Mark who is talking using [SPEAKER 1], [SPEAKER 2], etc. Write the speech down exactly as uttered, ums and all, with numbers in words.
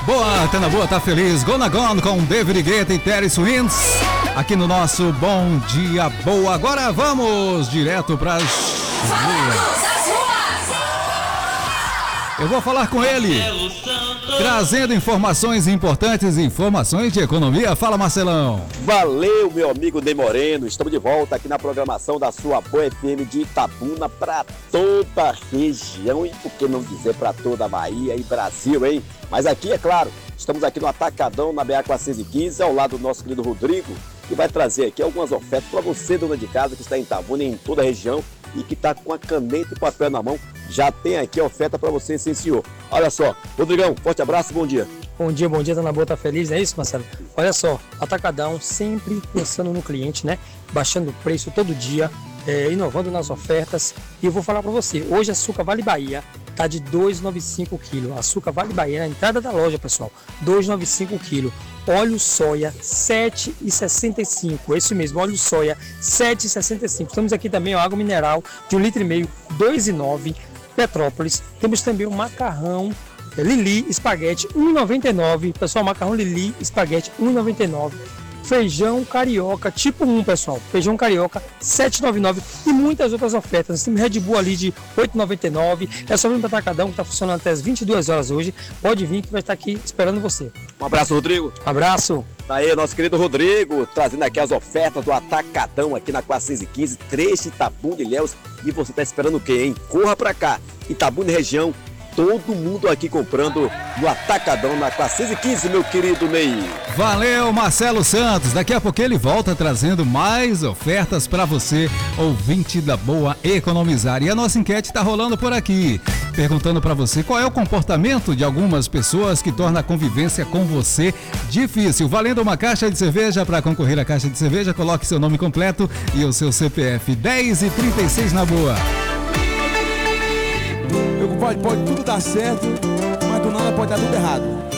[SPEAKER 1] Boa, tá na boa, tá feliz. Gonna Gone com David Guetta e Terry Swins. Aqui no nosso Bom Dia Boa. Agora vamos direto para as ruas. Eu vou falar com ele, trazendo informações importantes, informações de economia. Fala, Marcelão.
[SPEAKER 2] Valeu, meu amigo Ney Moreno. Estamos de volta aqui na programação da sua Boa F M de Itabuna para toda a região e, por que não dizer, para toda a Bahia e Brasil, hein? Mas aqui, é claro, estamos aqui no Atacadão, na B A quatrocentos e quinze, ao lado do nosso querido Rodrigo, que vai trazer aqui algumas ofertas para você, dona de casa, que está em Itabuna e em toda a região e que está com a caneta e papel na mão. Já tem aqui a oferta para você, sim, senhor. Olha só, Rodrigão, forte abraço e bom dia.
[SPEAKER 3] Bom dia, bom dia, tá na boa, tá feliz, é isso, Marcelo? Olha só, Atacadão sempre pensando no cliente, né? Baixando o preço todo dia, é, inovando nas ofertas. E eu vou falar para você, hoje açúcar Vale Bahia tá de dois reais e noventa e cinco centavos o quilo. Açúcar Vale Bahia na entrada da loja, pessoal, dois reais e noventa e cinco centavos o quilo. Óleo soia sete reais e sessenta e cinco centavos, esse mesmo, óleo soia sete reais e sessenta e cinco centavos. Temos aqui também ó, água mineral de um litro e meio, dois reais e nove centavos. Petrópolis, temos também o macarrão Lili Espaguete um real e noventa e nove centavos, pessoal, macarrão Lili Espaguete um real e noventa e nove centavos. Feijão carioca tipo um, pessoal, feijão carioca sete reais e noventa e nove centavos e muitas outras ofertas. Temos Red Bull ali de oito reais e noventa e nove centavos. É só vir para Atacadão, que está funcionando até as vinte e duas horas hoje. Pode vir que vai estar aqui esperando você.
[SPEAKER 2] Um abraço, Rodrigo.
[SPEAKER 3] Abraço.
[SPEAKER 2] Tá aí, nosso querido Rodrigo, trazendo aqui as ofertas do Atacadão aqui na quatrocentos e quinze, trecho Itabuna de Ilhéus. E você tá esperando o quê, hein? Corra pra cá, Itabuna e região, todo mundo aqui comprando no Atacadão na quatrocentos e quinze, meu querido Ney.
[SPEAKER 1] Valeu, Marcelo Santos. Daqui a pouco ele volta trazendo mais ofertas para você, ouvinte da Boa Economizar. E a nossa enquete tá rolando por aqui, perguntando para você qual é o comportamento de algumas pessoas que torna a convivência com você difícil. Valendo uma caixa de cerveja. Para concorrer à caixa de cerveja, coloque seu nome completo e o seu C P F. dez e trinta e seis na Boa.
[SPEAKER 4] Pode, pode tudo dar certo, mas do nada pode dar tudo errado.